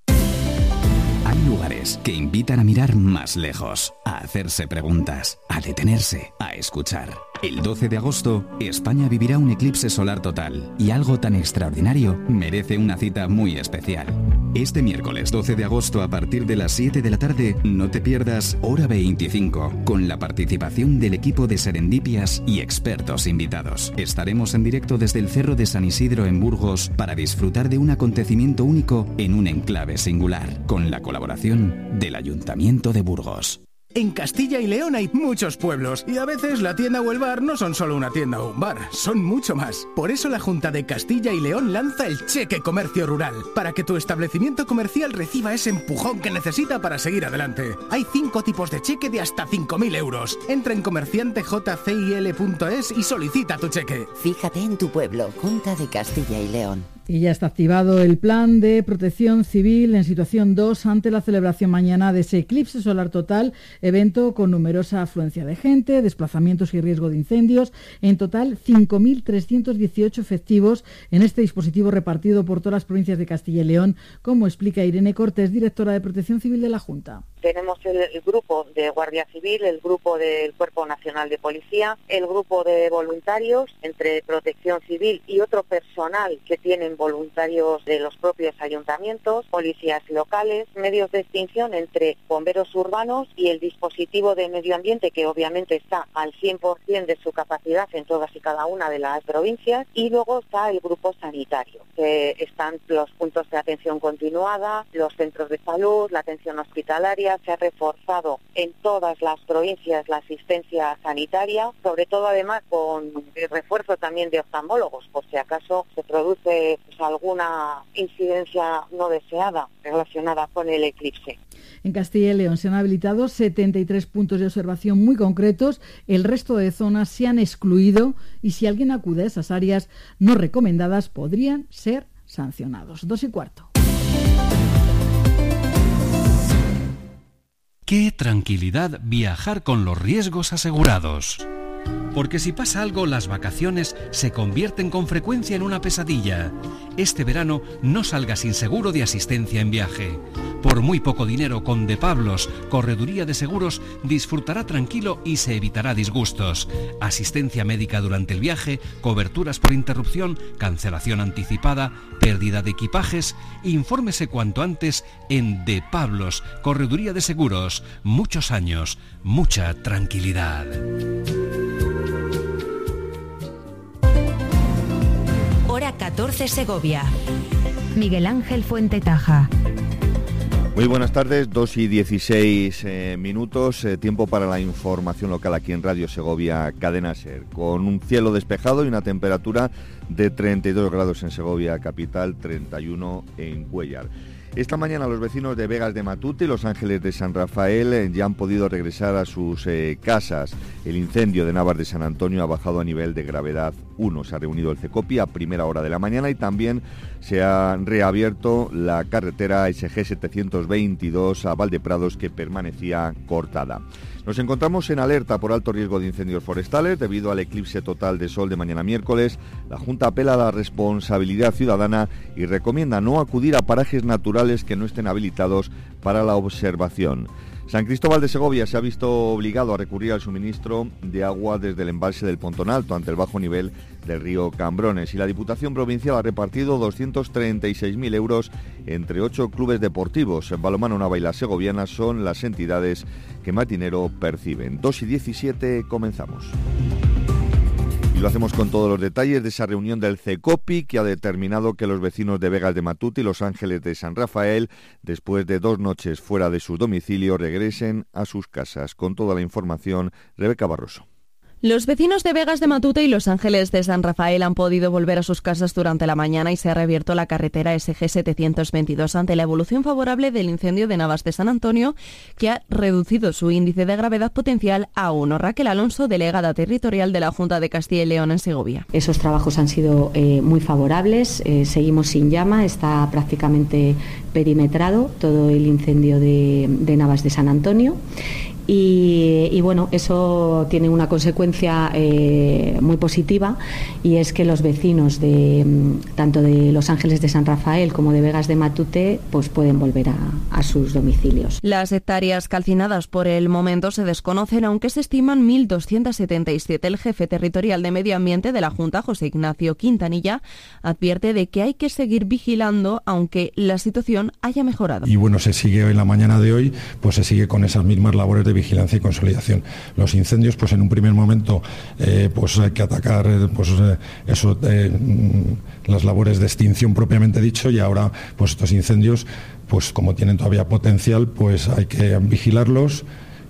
S32: Hay lugares que invitan a mirar más lejos, a hacerse preguntas, a detenerse, a escuchar. El 12 de agosto, España vivirá un eclipse solar total y algo tan extraordinario merece una cita muy especial. Este miércoles 12 de agosto a partir de las 7 de la tarde, no te pierdas Hora 25, con la participación del equipo de Serendipias y expertos invitados. Estaremos en directo desde el Cerro de San Isidro en Burgos para disfrutar de un acontecimiento único en un enclave singular, con la colaboración del Ayuntamiento de Burgos.
S2: En Castilla y León hay muchos pueblos y a veces la tienda o el bar no son solo una tienda o un bar, son mucho más. Por eso la Junta de Castilla y León lanza el Cheque Comercio Rural, para que tu establecimiento comercial reciba ese empujón que necesita para seguir adelante. Hay 5 tipos de cheque de hasta 5.000 euros. Entra en comerciantejcil.es y solicita tu cheque.
S4: Fíjate en tu pueblo, Junta de Castilla y León.
S23: Y ya está activado el plan de protección civil en situación 2 ante la celebración mañana de ese eclipse solar total, evento con numerosa afluencia de gente, desplazamientos y riesgo de incendios. En total, 5.318 efectivos en este dispositivo repartido por todas las provincias de Castilla y León, como explica Irene Cortés, directora de Protección Civil de la Junta.
S6: Tenemos el grupo de Guardia Civil, el grupo del Cuerpo Nacional de Policía, el grupo de voluntarios entre Protección Civil y otro personal que tienen voluntarios de los propios ayuntamientos, policías locales, medios de extinción entre bomberos urbanos y el dispositivo de medio ambiente, que obviamente está al 100% de su capacidad en todas y cada una de las provincias, y luego está el grupo sanitario, que están los puntos de atención continuada, los centros de salud, la atención hospitalaria. Se ha reforzado en todas las provincias la asistencia sanitaria, sobre todo además con el refuerzo también de oftalmólogos, por si acaso se produce alguna incidencia no deseada relacionada con el eclipse.
S23: En Castilla y León se han habilitado 73 puntos de observación muy concretos, el resto de zonas se han excluido y si alguien acude a esas áreas no recomendadas podrían ser sancionados. 2:15.
S8: ¡Qué tranquilidad viajar con los riesgos asegurados! Porque si pasa algo, las vacaciones se convierten con frecuencia en una pesadilla. Este verano no salga sin seguro de asistencia en viaje. Por muy poco dinero, con De Pablos, Correduría de Seguros, disfrutará tranquilo y se evitará disgustos. Asistencia médica durante el viaje, coberturas por interrupción, cancelación anticipada, pérdida de equipajes. Infórmese cuanto antes en De Pablos, Correduría de Seguros. Muchos años, mucha tranquilidad.
S15: Hora 14 Segovia. Miguel Ángel Fuentetaja.
S11: Muy buenas tardes, 2:16 minutos, tiempo para la información local aquí en Radio Segovia, Cadena SER, con un cielo despejado y una temperatura de 32 grados en Segovia capital, 31 en Cuéllar. Esta mañana los vecinos de Vegas de Matute y Los Ángeles de San Rafael ya han podido regresar a sus casas. El incendio de Navas de San Antonio ha bajado a nivel de gravedad 1. Se ha reunido el CECOPI a primera hora de la mañana y también se ha reabierto la carretera SG 722 a Valdeprados, que permanecía cortada. Nos encontramos en alerta por alto riesgo de incendios forestales debido al eclipse total de sol de mañana miércoles. La Junta apela a la responsabilidad ciudadana y recomienda no acudir a parajes naturales que no estén habilitados para la observación. San Cristóbal de Segovia se ha visto obligado a recurrir al suministro de agua desde el embalse del Pontón Alto ante el bajo nivel del río Cambrones, y la Diputación Provincial ha repartido 236.000 euros entre 8 clubes deportivos. Balonmano Nava y la Segoviana son las entidades que más dinero perciben. 2:17, comenzamos. Y lo hacemos con todos los detalles de esa reunión del CECOPI, que ha determinado que los vecinos de Vegas de Matute y Los Ángeles de San Rafael, después de 2 noches fuera de su domicilio, regresen a sus casas. Con toda la información, Rebeca Barroso.
S12: Los vecinos de Vegas de Matute y Los Ángeles de San Rafael han podido volver a sus casas durante la mañana y se ha reabierto la carretera SG 722 ante la evolución favorable del incendio de Navas de San Antonio, que ha reducido su índice de gravedad potencial a 1. Raquel Alonso, delegada territorial de la Junta de Castilla y León en Segovia.
S24: Esos trabajos han sido muy favorables, seguimos sin llama, está prácticamente perimetrado todo el incendio de Navas de San Antonio. Y bueno, eso tiene una consecuencia muy positiva, y es que los vecinos tanto de Los Ángeles de San Rafael como de Vegas de Matute pues pueden volver a sus domicilios.
S12: Las hectáreas calcinadas por el momento se desconocen, aunque se estiman 1.277. El jefe territorial de Medio Ambiente de la Junta, José Ignacio Quintanilla, advierte de que hay que seguir vigilando aunque la situación haya mejorado.
S3: Y bueno, se sigue en la mañana de hoy, pues se sigue con esas mismas labores de vigilancia y consolidación. Los incendios, pues en un primer momento pues hay que atacar las labores de extinción propiamente dicho, y ahora pues estos incendios, pues como tienen todavía potencial, pues hay que vigilarlos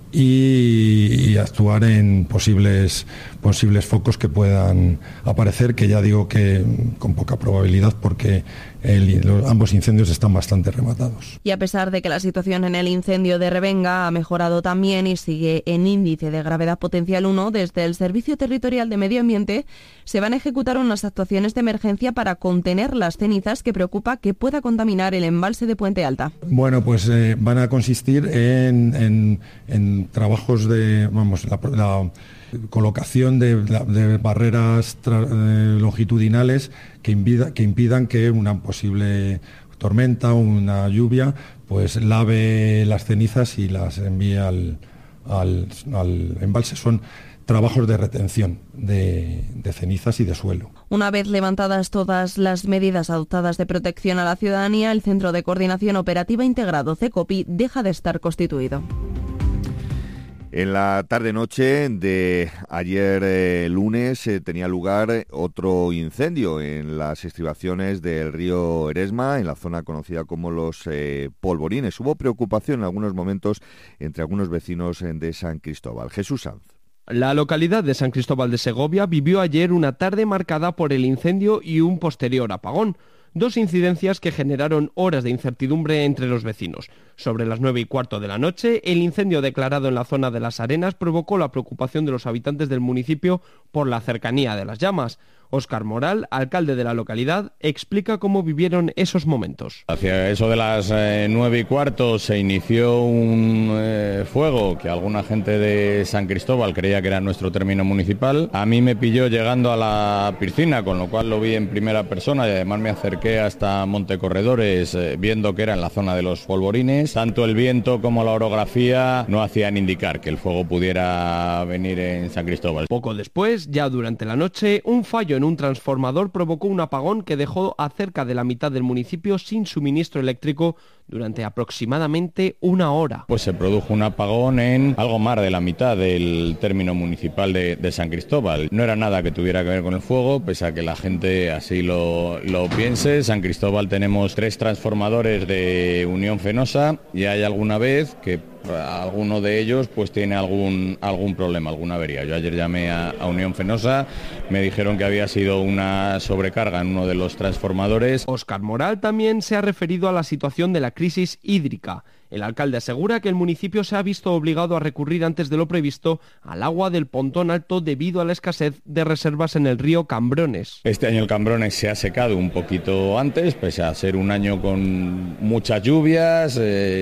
S3: y actuar en posibles focos que puedan aparecer, que ya digo que con poca probabilidad, porque ambos incendios están bastante rematados.
S12: Y a pesar de que la situación en el incendio de Revenga ha mejorado también y sigue en índice de gravedad potencial 1, desde el Servicio Territorial de Medio Ambiente se van a ejecutar unas actuaciones de emergencia para contener las cenizas que preocupa que pueda contaminar el embalse de Puente Alta.
S3: Bueno, pues van a consistir en trabajos de la colocación de barreras longitudinales que impidan que una posible tormenta o una lluvia pues lave las cenizas y las envíe al embalse. Son trabajos de retención de cenizas y de suelo.
S12: Una vez levantadas todas las medidas adoptadas de protección a la ciudadanía, el Centro de Coordinación Operativa Integrado CECOPI deja de estar constituido.
S11: En la tarde-noche de ayer lunes tenía lugar otro incendio en las estribaciones del río Eresma, en la zona conocida como los Polvorines. Hubo preocupación en algunos momentos entre algunos vecinos de San Cristóbal. Jesús Sanz.
S13: La localidad de San Cristóbal de Segovia vivió ayer una tarde marcada por el incendio y un posterior apagón. Dos incidencias que generaron horas de incertidumbre entre los vecinos. Sobre las 9:15 de la noche, el incendio declarado en la zona de Las Arenas provocó la preocupación de los habitantes del municipio por la cercanía de las llamas. Óscar Moral, alcalde de la localidad, explica cómo vivieron esos momentos.
S14: Hacia eso de las 9:15 se inició un fuego que alguna gente de San Cristóbal creía que era nuestro término municipal. A mí me pilló llegando a la piscina, con lo cual lo vi en primera persona, y además me acerqué hasta Montecorredores viendo que era en la zona de los Polvorines. Tanto el viento como la orografía no hacían indicar que el fuego pudiera venir en San Cristóbal.
S13: Poco después, ya durante la noche, un fallo en un transformador provocó un apagón que dejó a cerca de la mitad del municipio sin suministro eléctrico durante aproximadamente una hora.
S14: Pues se produjo un apagón en algo más de la mitad del término municipal de San Cristóbal. No era nada que tuviera que ver con el fuego, pese a que la gente así lo piense. En San Cristóbal tenemos 3 transformadores de Unión Fenosa, y hay alguna vez que alguno de ellos pues tiene algún problema, alguna avería. Yo ayer llamé a Unión Fenosa, me dijeron que había sido una sobrecarga en uno de los transformadores.
S13: Óscar Moral también se ha referido a la situación de la crisis hídrica. El alcalde asegura que el municipio se ha visto obligado a recurrir antes de lo previsto al agua del Pontón Alto debido a la escasez de reservas en el río Cambrones.
S14: Este año el Cambrones se ha secado un poquito antes, pese a ser un año con muchas lluvias.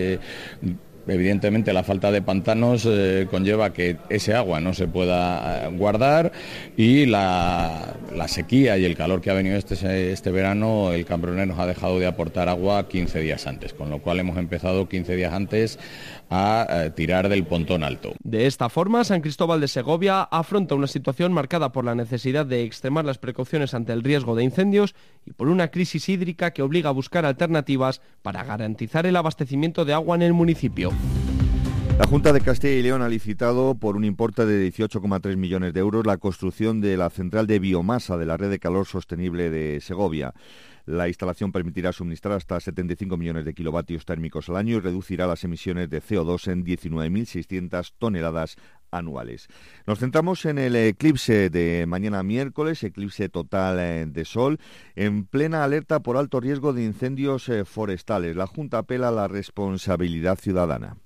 S14: Evidentemente la falta de pantanos conlleva que ese agua no se pueda guardar, y la sequía y el calor que ha venido este verano, el Cambrones nos ha dejado de aportar agua 15 días antes, con lo cual hemos empezado 15 días antes a tirar del Pontón Alto.
S13: De esta forma, San Cristóbal de Segovia afronta una situación marcada por la necesidad de extremar las precauciones ante el riesgo de incendios y por una crisis hídrica que obliga a buscar alternativas para garantizar el abastecimiento de agua en el municipio.
S11: La Junta de Castilla y León ha licitado por un importe de 18,3 millones de euros la construcción de la central de biomasa de la red de calor sostenible de Segovia. La instalación permitirá suministrar hasta 75 millones de kilovatios térmicos al año y reducirá las emisiones de CO2 en 19.600 toneladas anuales. Nos centramos en el eclipse de mañana miércoles, eclipse total de sol, en plena alerta por alto riesgo de incendios forestales. La Junta apela a la responsabilidad ciudadana.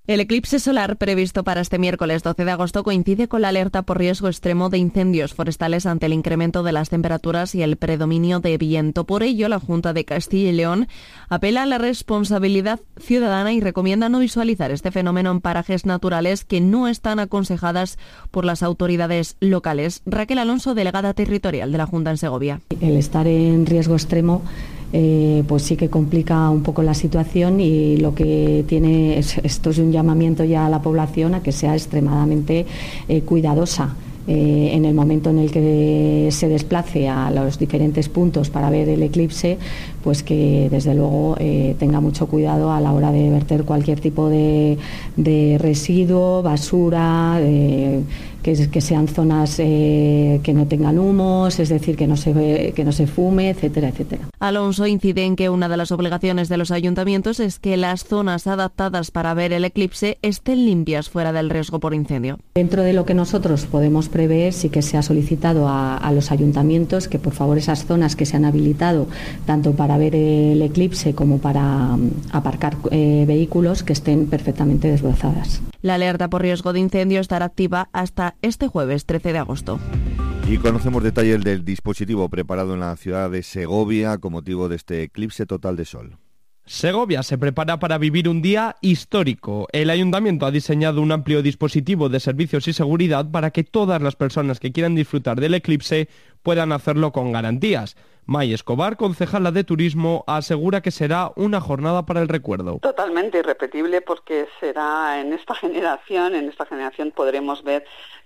S12: El eclipse solar previsto para este miércoles 12 de agosto coincide con la alerta por riesgo extremo de incendios forestales ante el incremento de las temperaturas y el predominio de viento. Por ello, la Junta de Castilla y León apela a la responsabilidad ciudadana y recomienda no visualizar este fenómeno en parajes naturales que no están aconsejadas por las autoridades locales. Raquel Alonso, delegada territorial de la Junta en Segovia.
S24: El estar en riesgo extremo pues sí que complica un poco la situación, y lo que tiene esto es un llamamiento ya a la población a que sea extremadamente cuidadosa en el momento en el que se desplace a los diferentes puntos para ver el eclipse, pues que desde luego tenga mucho cuidado a la hora de verter cualquier tipo de residuo, basura, que sean zonas que no tengan humos, es decir, que no se fume, etcétera, etcétera.
S12: Alonso incide en que una de las obligaciones de los ayuntamientos es que las zonas adaptadas para ver el eclipse estén limpias, fuera del riesgo por incendio.
S24: Dentro de lo que nosotros podemos prever, sí que se ha solicitado a los ayuntamientos que por favor esas zonas que se han habilitado tanto para ver el eclipse como para aparcar vehículos, que estén perfectamente desbrozadas.
S12: La alerta por riesgo de incendio estará activa hasta este jueves 13 de agosto.
S11: Y conocemos detalles del dispositivo preparado en la ciudad de Segovia con motivo de este eclipse total de sol.
S13: Segovia se prepara para vivir un día histórico. El ayuntamiento ha diseñado un amplio dispositivo de servicios y seguridad para que todas las personas que quieran disfrutar del eclipse puedan hacerlo con garantías. May Escobar, concejala de Turismo, asegura que será una jornada para el recuerdo.
S1: Totalmente irrepetible, porque será en esta generación podremos ver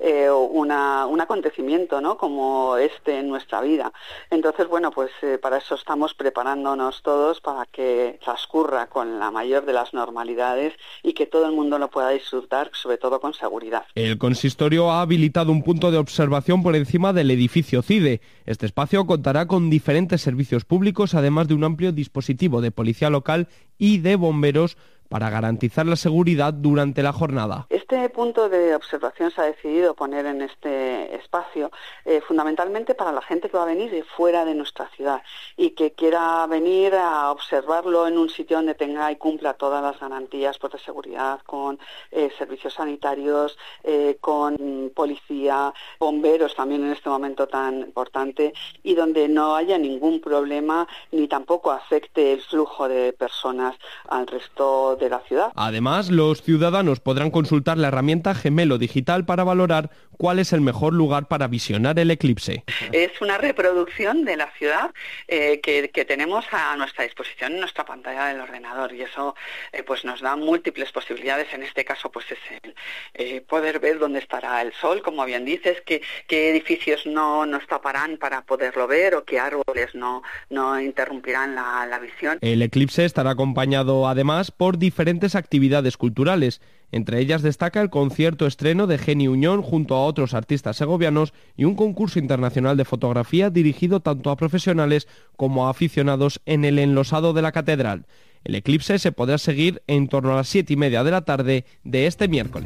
S1: un acontecimiento, ¿no?, como este en nuestra vida. Entonces, bueno, pues para eso estamos preparándonos todos, para que transcurra con la mayor de las normalidades y que todo el mundo lo pueda disfrutar, sobre todo con seguridad.
S13: El consistorio ha habilitado un punto de observación por encima del edificio CIDE. Este espacio contará con diferentes servicios públicos, además de un amplio dispositivo de policía local y de bomberos para garantizar la seguridad durante la jornada.
S1: Este punto de observación se ha decidido poner en este espacio fundamentalmente para la gente que va a venir de fuera de nuestra ciudad y que quiera venir a observarlo en un sitio donde tenga y cumpla todas las garantías de seguridad, con servicios sanitarios, con policía, bomberos también en este momento tan importante, y donde no haya ningún problema ni tampoco afecte el flujo de personas al resto de la ciudad.
S13: Además, los ciudadanos podrán consultar la herramienta Gemelo Digital para valorar cuál es el mejor lugar para visionar el eclipse.
S1: Es una reproducción de la ciudad que tenemos a nuestra disposición en nuestra pantalla del ordenador, y eso pues nos da múltiples posibilidades. En este caso pues es el poder ver dónde estará el sol, como bien dices, qué edificios no nos taparán para poderlo ver, o qué árboles no interrumpirán la visión.
S13: El eclipse estará acompañado además por diferentes actividades culturales. Entre ellas destaca el concierto estreno de Geni Uñón junto a otros artistas segovianos y un concurso internacional de fotografía dirigido tanto a profesionales como a aficionados en el enlosado de la catedral. El eclipse se podrá seguir en torno a las 7:30 de la tarde de este miércoles.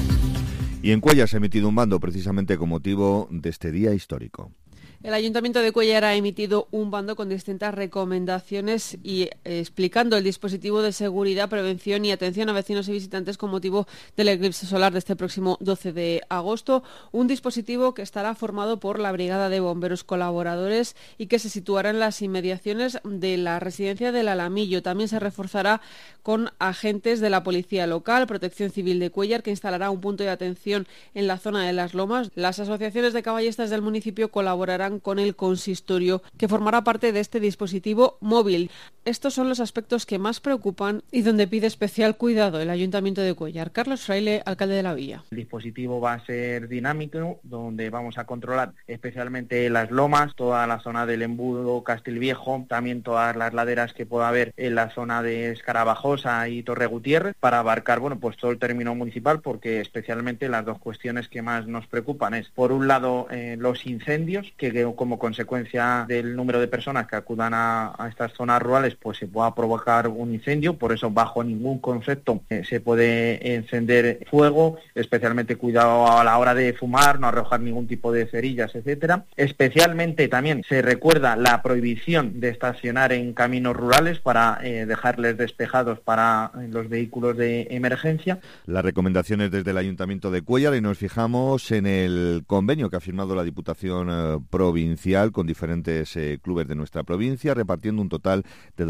S11: Y en Cuéllar se ha emitido un bando precisamente con motivo de este día histórico.
S5: El Ayuntamiento de Cuéllar ha emitido un bando con distintas recomendaciones y explicando el dispositivo de seguridad, prevención y atención a vecinos y visitantes con motivo del eclipse solar de este próximo 12 de agosto. Un dispositivo que estará formado por la Brigada de Bomberos Colaboradores y que se situará en las inmediaciones de la residencia del Alamillo. También se reforzará con agentes de la Policía Local, Protección Civil de Cuéllar, que instalará un punto de atención en la zona de las Lomas. Las asociaciones de caballistas del municipio colaborarán con el consistorio, que formará parte de este dispositivo móvil. Estos son los aspectos que más preocupan y donde pide especial cuidado el Ayuntamiento de Cuéllar. Carlos Fraile, alcalde de la villa.
S7: El dispositivo va a ser dinámico, donde vamos a controlar especialmente las lomas, toda la zona del embudo Castilviejo, también todas las laderas que pueda haber en la zona de Escarabajosa y Torre Gutiérrez, para abarcar pues todo el término municipal, porque especialmente las dos cuestiones que más nos preocupan es, por un lado, los incendios, que que como consecuencia del número de personas que acudan a estas zonas rurales pues se pueda provocar un incendio. Por eso bajo ningún concepto se puede encender fuego, especialmente cuidado a la hora de fumar, no arrojar ningún tipo de cerillas, etcétera. Especialmente también se recuerda la prohibición de estacionar en caminos rurales para dejarles despejados para los vehículos de emergencia.
S11: Las recomendaciones desde el Ayuntamiento de Cuéllar, y nos fijamos en el convenio que ha firmado la Diputación Provincial con diferentes clubes de nuestra provincia, repartiendo un total de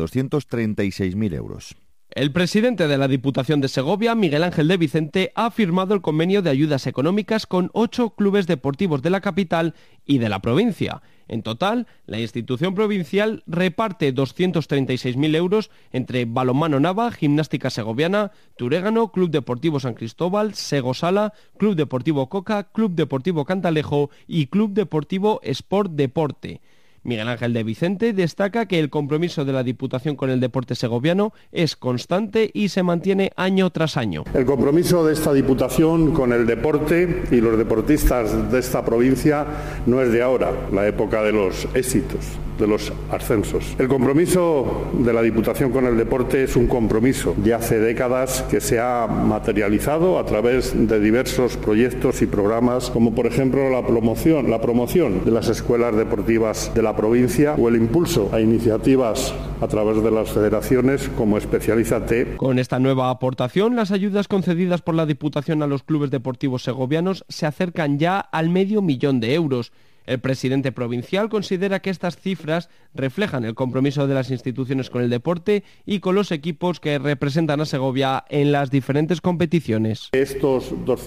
S11: 236.000 euros.
S13: El presidente de la Diputación de Segovia, Miguel Ángel de Vicente, ha firmado el convenio de ayudas económicas con 8 clubes deportivos de la capital y de la provincia. En total, la institución provincial reparte 236.000 euros entre Balonmano Nava, Gimnástica Segoviana, Turégano, Club Deportivo San Cristóbal, Segosala, Club Deportivo Coca, Club Deportivo Cantalejo y Club Deportivo Sport Deporte. Miguel Ángel de Vicente destaca que el compromiso de la Diputación con el deporte segoviano es constante y se mantiene año tras año.
S9: El compromiso de esta Diputación con el deporte y los deportistas de esta provincia no es de ahora, la época de los éxitos, de los ascensos. El compromiso de la Diputación con el deporte es un compromiso de hace décadas que se ha materializado a través de diversos proyectos y programas, como por ejemplo la promoción de las escuelas deportivas de la provincia o el impulso a iniciativas a través de las federaciones como Especialízate.
S13: Con esta nueva aportación, las ayudas concedidas por la Diputación a los clubes deportivos segovianos se acercan ya al $500.000 de euros. El presidente provincial considera que estas cifras reflejan el compromiso de las instituciones con el deporte y con los equipos que representan a Segovia en las diferentes competiciones.
S9: Estos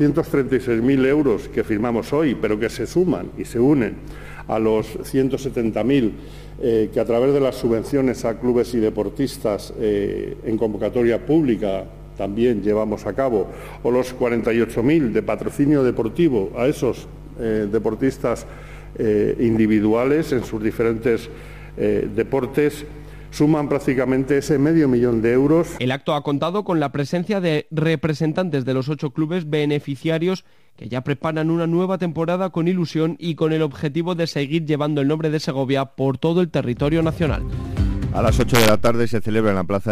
S9: 236.000 euros que firmamos hoy, pero que se suman y se unen a los 170.000 que a través de las subvenciones a clubes y deportistas en convocatoria pública también llevamos a cabo, o los 48.000 de patrocinio deportivo a esos deportistas individuales en sus diferentes deportes, suman prácticamente ese $500.000 de euros.
S13: El acto ha contado con la presencia de representantes de los 8 clubes beneficiarios que ya preparan una nueva temporada con ilusión y con el objetivo de seguir llevando el nombre de Segovia por todo el territorio nacional.
S11: A las 8 de la tarde se celebra en la Plaza